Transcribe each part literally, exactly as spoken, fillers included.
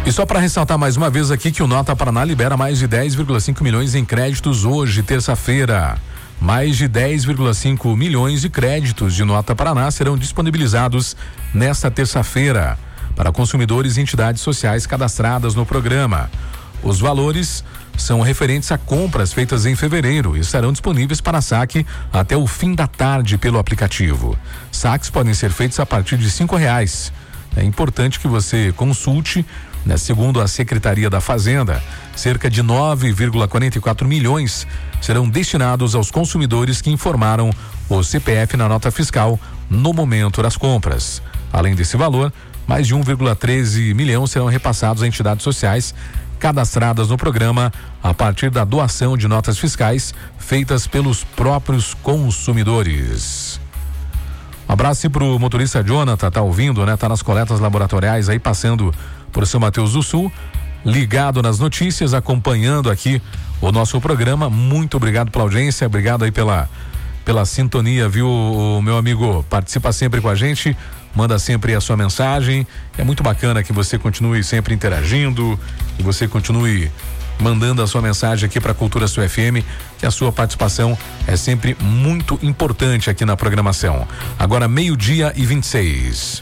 E só para ressaltar mais uma vez aqui que o Nota Paraná libera mais de dez vírgula cinco milhões em créditos hoje, terça-feira. Mais de dez vírgula cinco milhões de créditos de Nota Paraná serão disponibilizados nesta terça-feira para consumidores e entidades sociais cadastradas no programa. Os valores são referentes a compras feitas em fevereiro e estarão disponíveis para saque até o fim da tarde pelo aplicativo. Saques podem ser feitos a partir de cinco reais. É importante que você consulte, né? Segundo a Secretaria da Fazenda, cerca de nove vírgula quarenta e quatro milhões serão destinados aos consumidores que informaram o C P F na nota fiscal no momento das compras. Além desse valor, mais de um vírgula treze milhão serão repassados a entidades sociais cadastradas no programa a partir da doação de notas fiscais feitas pelos próprios consumidores. Um abraço para o motorista Jonathan, tá ouvindo, né? Tá nas coletas laboratoriais aí, passando por São Mateus do Sul, ligado nas notícias, acompanhando aqui o nosso programa. Muito obrigado pela audiência, obrigado aí pela, pela sintonia, viu, o meu amigo? Participa sempre com a gente, manda sempre a sua mensagem. É muito bacana que você continue sempre interagindo, que você continue mandando a sua mensagem aqui para Cultura Sul F M, que a sua participação é sempre muito importante aqui na programação. Agora meio-dia e vinte e seis.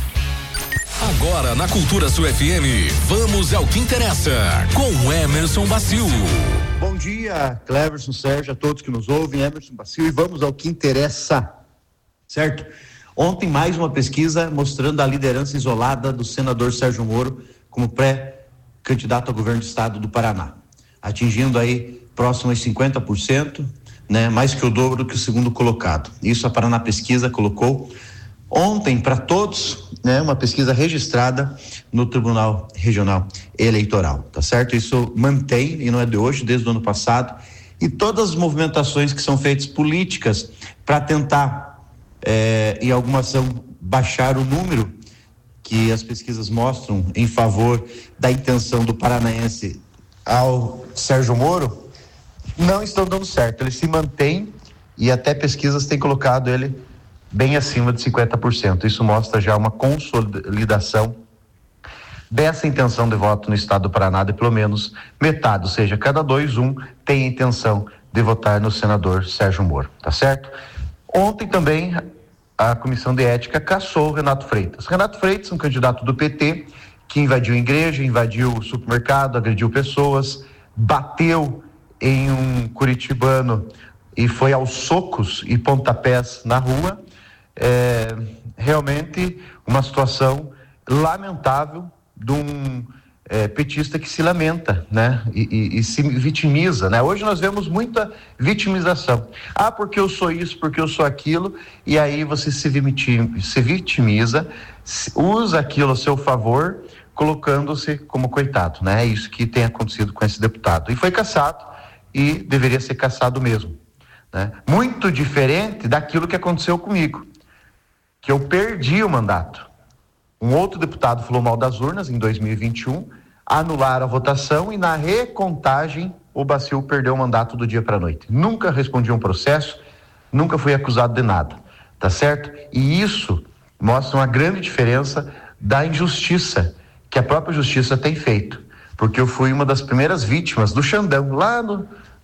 Agora na Cultura Sul F M, vamos ao que interessa com Emerson Bacil. Bom dia, Cleverson, Sérgio, a todos que nos ouvem, Emerson Bacil, e vamos ao que interessa, certo? Ontem mais uma pesquisa mostrando a liderança isolada do senador Sérgio Moro como pré-candidato ao governo do estado do Paraná, atingindo aí próximo a cinquenta por cento, né? Mais que o dobro que o segundo colocado. Isso a Paraná Pesquisa colocou ontem para todos, né? Uma pesquisa registrada no Tribunal Regional Eleitoral, tá certo? Isso mantém, e não é de hoje, desde o ano passado, e todas as movimentações que são feitas políticas para tentar É, em alguma ação baixar o número que as pesquisas mostram em favor da intenção do paranaense ao Sérgio Moro, não estão dando certo. Ele se mantém e até pesquisas têm colocado ele bem acima de cinquenta por cento. Isso mostra já uma consolidação dessa intenção de voto no estado do Paraná de pelo menos metade, ou seja, cada dois, um tem a intenção de votar no senador Sérgio Moro, tá certo? Ontem também a Comissão de Ética cassou o Renato Freitas. Renato Freitas, um candidato do P T, que invadiu igreja, invadiu o supermercado, agrediu pessoas, bateu em um curitibano e foi aos socos e pontapés na rua. É, realmente uma situação lamentável de um É, petista que se lamenta, né? E, e, e se vitimiza, né? Hoje nós vemos muita vitimização. Ah, porque eu sou isso, porque eu sou aquilo, e aí você se, vitim, se vitimiza, usa aquilo a seu favor, colocando-se como coitado, né? É isso que tem acontecido com esse deputado. E foi cassado, e deveria ser cassado mesmo, né? Muito diferente daquilo que aconteceu comigo, que eu perdi o mandato. Um outro deputado falou mal das urnas em dois mil e vinte e um, anularam a votação e na recontagem o Bacil perdeu o mandato do dia para a noite. Nunca respondi um processo, nunca fui acusado de nada, tá certo? E isso mostra uma grande diferença da injustiça que a própria justiça tem feito, porque eu fui uma das primeiras vítimas do Xandão, lá no,